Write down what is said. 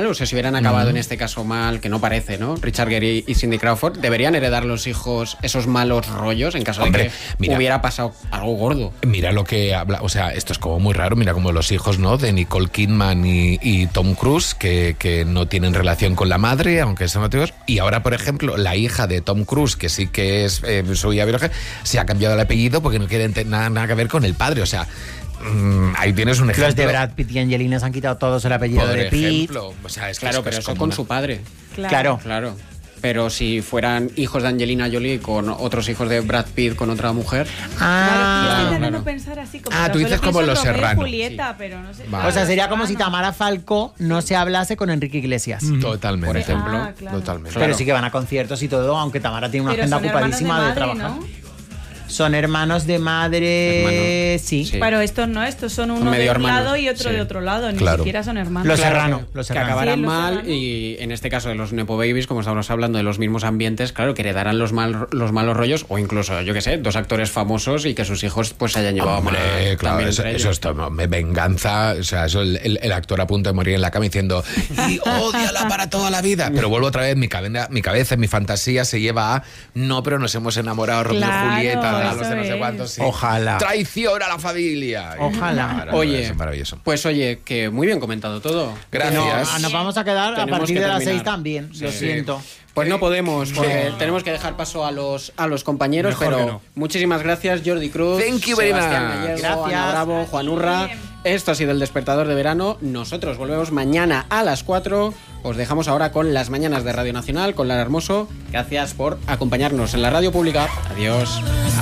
mal, o sea, si hubieran acabado en este caso mal, que no parece, ¿no? Richard Gere y Cindy Crawford, ¿deberían heredar los hijos esos malos rollos en caso de que hubiera pasado algo gordo? Mira lo que habla, o sea, esto es como muy raro, mira como los hijos, ¿no? De Nicole Kidman y Tom Cruise, que no tienen relación con la madre, aunque son tíos. Y ahora, por ejemplo, la hija de Tom Cruise, que sí que es su hija biológica, se ha cambiado el apellido porque no quiere nada que ver con el padre, o sea... ahí tienes un ejemplo. Los de Brad Pitt y Angelina se han quitado todos el apellido de Pitt. O sea, es que claro, pero eso con su padre. Claro. Pero si fueran hijos de Angelina Jolie con otros hijos de Brad Pitt con otra mujer... Estoy intentando pensar así como... tú dices como Los Serrano. Julieta, pero no sé. O sea, sería como si Tamara Falcó no se hablase con Enrique Iglesias. Totalmente. Por ejemplo. Totalmente. Pero sí que van a conciertos y todo, aunque Tamara tiene una agenda ocupadísima de trabajar. ¿no? Son hermanos de madre, sí. Pero estos no, estos son uno de un lado y otro de otro lado, ni siquiera son hermanos. Los Serrano. Que acabarán mal y en este caso de los Nepo Babies, como estamos hablando de los mismos ambientes, claro, que heredarán los malos rollos o incluso, yo qué sé, dos actores famosos y que sus hijos pues se hayan llevado mal. Claro, eso es venganza, o sea, eso el actor a punto de morir en la cama diciendo y ódiala para toda la vida. Pero vuelvo otra vez, mi cabeza, mi fantasía se lleva a no, pero nos hemos enamorado Romeo y Julieta. A los de no sé cuántos, sí. Ojalá. Traición a la familia. Ojalá. Oye, es maravilloso. Pues oye, que muy bien comentado todo. Gracias. Nos vamos a quedar a partir de las 6 también, lo siento. Pues no podemos, porque tenemos que dejar paso a los compañeros, mejor pero muchísimas gracias, Jordi Cruz, Thank you very much. Gallego, Ana Bravo, Juan Urra. Esto ha sido el Despertador de Verano. Nosotros volvemos mañana a las 4. Os dejamos ahora con las mañanas de Radio Nacional, con Lara Hermoso. Gracias por acompañarnos en la radio pública. Adiós.